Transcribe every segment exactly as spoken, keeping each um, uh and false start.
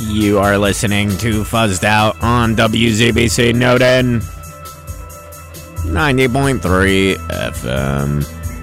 You are listening to Fuzzed Out on W Z B C Newton ninety point three F M.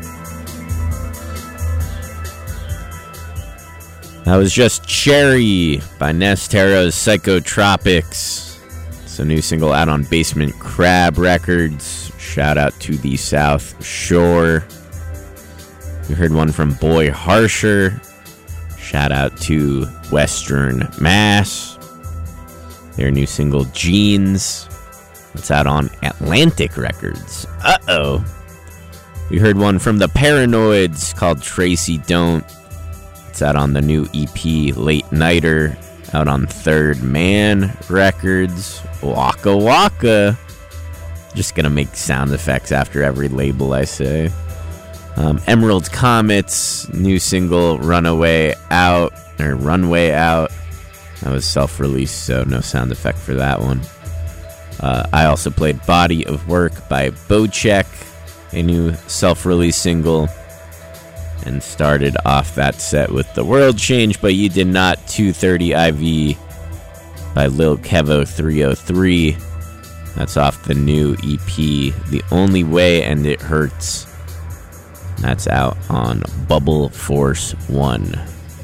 That was just Cherry by Nestero's Psychotropics. It's a new single out on Basement Crab Records. Shout out to the South Shore. We heard one from Boy Harsher. Shout out to Western Mass. Their new single, Jeans. It's out on Atlantic Records. Uh-oh. We heard one from the Paranoids called Tracy Don't. It's out on the new E P, Late Nighter. Out on Third Man Records. Waka Waka. Just gonna make sound effects after every label I say. Um, Emerald Comets, new single, Runaway Out, or Runway Out. That was self-released, so no sound effect for that one. Uh, I also played Body of Work by Bocek, a new self-released single, and started off that set with The World Changed, But You Did Not, two thirty I V by Lil Kevo three oh three. That's off the new E P, The Only Way and It Hurts. That's out on Bubble Force one.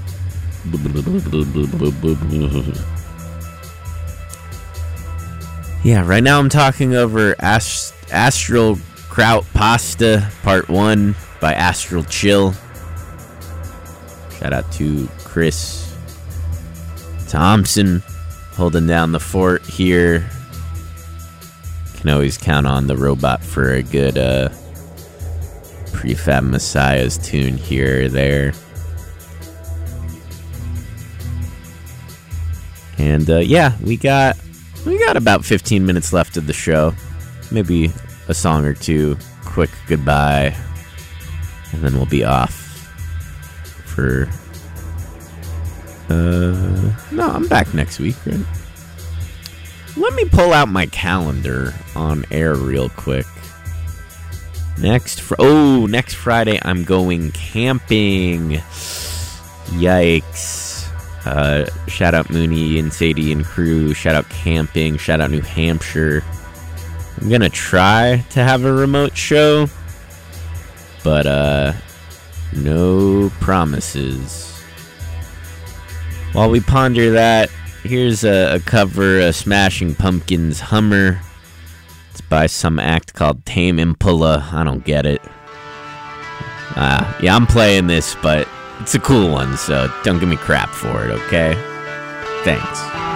Yeah, right now I'm talking over Ast- Astral Kraut Pasta Part one by Astral Chill. Shout out to Chris Thompson holding down the fort here. Can always count on the robot for a good uh, Prefab Messiah's tune here or there. And uh, yeah, we got we got about fifteen minutes left of the show. Maybe a song or two, quick goodbye, and then we'll be off for uh no, I'm back next week, right? Let me pull out my calendar on air real quick. Next, fr- oh, next Friday I'm going camping. Yikes. Uh, shout out Mooney and Sadie and crew. Shout out camping. Shout out New Hampshire. I'm gonna try to have a remote show, but uh, no promises. While we ponder that, here's a, a cover of Smashing Pumpkins' Hummer. It's by some act called Tame Impala. I don't get it. Uh, yeah, I'm playing this, but it's a cool one, so don't give me crap for it, okay? Thanks.